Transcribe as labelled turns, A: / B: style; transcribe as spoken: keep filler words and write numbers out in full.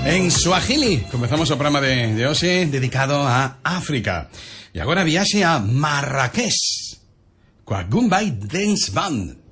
A: En Swahili comezamos o programa de, de hoxe dedicado a África. E agora viaxe a Marrakech coa Goombay Dance Band.